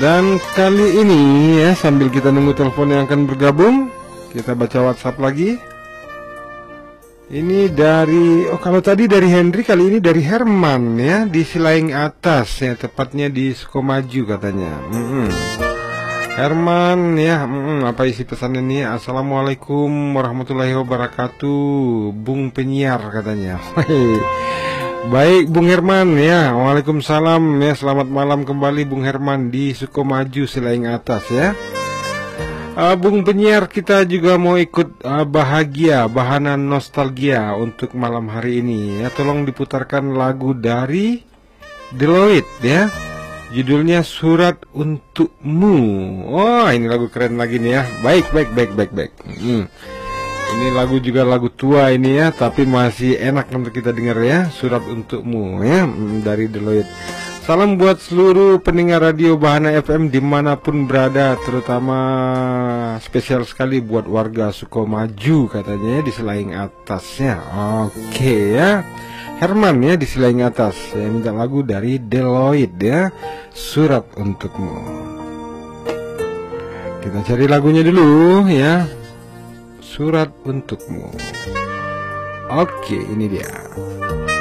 Dan kali ini ya, sambil kita nunggu telepon yang akan bergabung, kita baca WhatsApp lagi. Ini dari, kalau tadi dari Henry, kali ini dari Herman ya, di Silaing Atas ya, tepatnya di Sukomaju katanya. Herman ya, apa isi pesannya nih? Assalamualaikum warahmatullahi wabarakatuh, Bung Penyiar katanya. Baik Bung Herman ya, waalaikumsalam ya, selamat malam kembali Bung Herman di Sukomaju Silaing Atas ya. Bung Penyiar, kita juga mau ikut bahagia, bahanan nostalgia untuk malam hari ini ya. Tolong diputarkan lagu dari Deloitte ya, judulnya Surat Untukmu. Oh, ini lagu keren lagi nih ya. Baik. Ini lagu juga lagu tua ini ya, tapi masih enak untuk kita dengar ya. Surat Untukmu ya, dari Deloitte. Salam buat seluruh pendengar radio Bahana FM dimanapun berada, terutama spesial sekali buat warga Sukomaju katanya ya, di Silaing Atasnya. Oke ya, Herman ya di Silaing Atas. Saya minta lagu dari Deloitte ya, Surat Untukmu. Kita cari lagunya dulu ya, Surat Untukmu. Oke, ini dia.